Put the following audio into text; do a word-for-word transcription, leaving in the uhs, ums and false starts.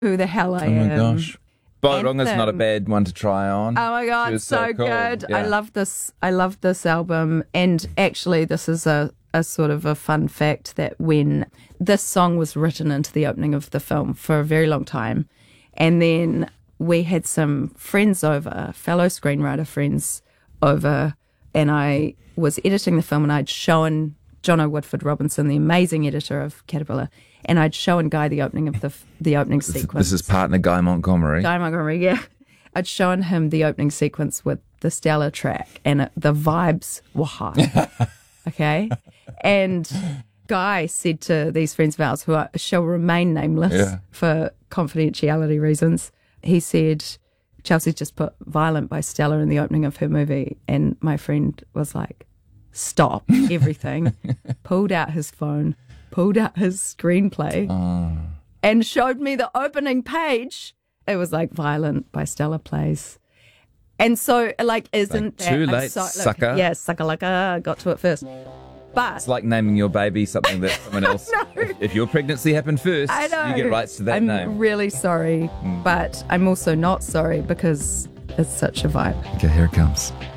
who the hell I Oh my am. gosh. Boronga's not a Anthem. bad one to try on. Oh my She god, was so, so cool. good. Yeah. I love this. I love this album. And actually, this is a, a sort of a fun fact that when this song was written into the opening of the film for a very long time, and then we had some friends over, fellow screenwriter friends over, and I was editing the film, and I'd shown Jono Woodford Robinson, the amazing editor of Caterpillar, and I'd shown Guy the opening of the the opening sequence. This is partner Guy Montgomery. Guy Montgomery, yeah. I'd shown him the opening sequence with the Stella track, and it, the vibes were high. Okay? And Guy said to these friends of ours, who are, shall remain nameless Yeah. for confidentiality reasons, he said, Chelsea just put Violent by Stella in the opening of her movie. And my friend was like, stop everything, pulled out his phone, pulled out his screenplay, Oh. and showed me the opening page. It was like Violent by Stella plays. And so, like, isn't Like, that too I'm late, so, look, sucker. Yeah, sucker laka, got to it first. But It's like naming your baby something that someone else. if, if your pregnancy happened first, I know you get rights to that I'm name. really sorry, but I'm also not sorry because it's such a vibe. Okay, here it comes.